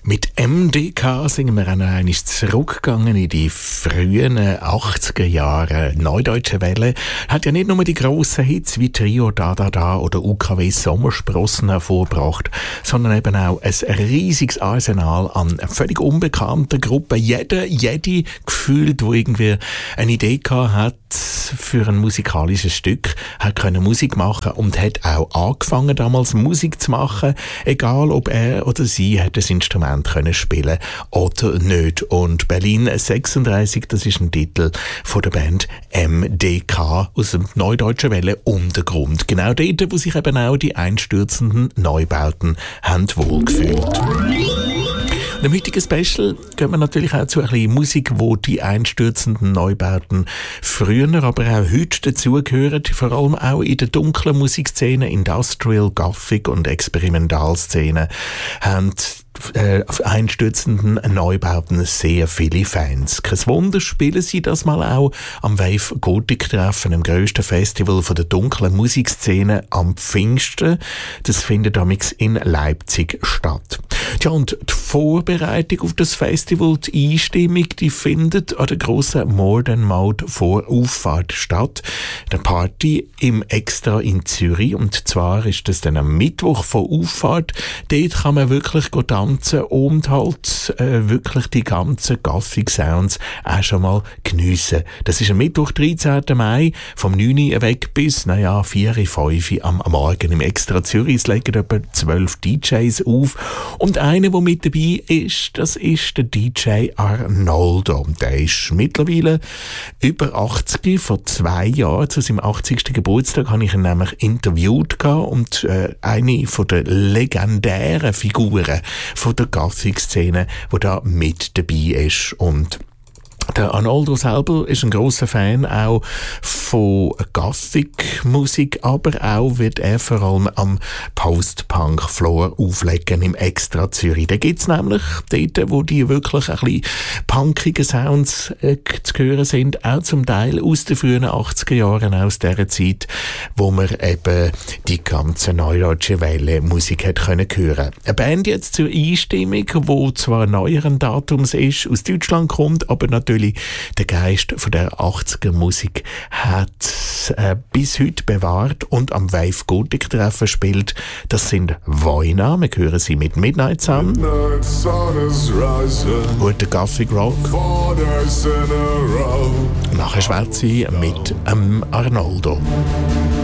Mit MDK sind wir auch noch einmal zurückgegangen in die frühen 80er Jahre. Neudeutsche Welle hat ja nicht nur die grossen Hits wie Trio Da Da Da oder UKW Sommersprossen hervorgebracht, sondern eben auch ein riesiges Arsenal an völlig unbekannten Gruppen. Jede gefühlt, wo irgendwie eine Idee gehabt hat für ein musikalisches Stück, hat können Musik machen und hat auch angefangen damals Musik zu machen, egal ob er oder sie hat das Instrument können spielen oder nicht. Und Berlin 36, das ist ein Titel von der Band MDK aus dem Neudeutschen Welle Untergrund. Genau dort, wo sich eben auch die einstürzenden Neubauten haben wohlgefühlt. Im heutigen Special gehen wir natürlich auch zu ein bisschen Musik, wo die einstürzenden Neubauten früher, aber auch heute dazugehören, vor allem auch in der dunklen Musikszene, Industrial, Gothic und Experimentalszene, haben einstürzenden Neubauten sehr viele Fans. Kein Wunder, spielen sie das mal auch am Wave Gothic Treffen, dem grössten Festival von der dunklen Musikszene am Pfingsten. Das findet damals in Leipzig statt. Tja, und die Vorbereitung auf das Festival, die Einstimmung, die findet an der grossen Modern Mode vor Auffahrt statt. Der Party im Extra in Zürich. Und zwar ist das dann am Mittwoch vor Auffahrt. Dort kann man wirklich tanzen und halt wirklich die ganzen Gothic Sounds auch schon mal geniessen. Das ist am Mittwoch, 13. Mai, vom 9 Uhr weg bis, 4, 5 Uhr am Morgen im Extra Zürich. Es legen etwa 12 DJs auf. Und einer, der mit dabei ist, das ist der DJ Arnoldo. Der ist mittlerweile über 80. Vor 2 Jahren, zu seinem 80. Geburtstag, habe ich ihn nämlich interviewt und eine von der legendären Figuren von der Gothic-Szene, die da mit dabei ist. Und der Arnoldo selber ist ein grosser Fan auch von Gothic-Musik, aber auch wird er vor allem am Post-Punk-Floor auflegen im Extra Zürich. Da gibt's nämlich dort, wo die wirklich ein bisschen punkigen Sounds zu hören sind, auch zum Teil aus den frühen 80er Jahren, aus der Zeit, wo man eben die ganze neudeutsche Welle Musik hat können hören. Eine Band jetzt zur Einstimmung, wo zwar neueren Datums ist, aus Deutschland kommt, aber natürlich der Geist von der 80er Musik hat bis heute bewahrt und am Wave Gothic Treffen spielt. Das sind Voina. Wir hören sie mit Midnight Sun. Guter Gothic Rock. Nachher schwätzt sie mit Arnoldo.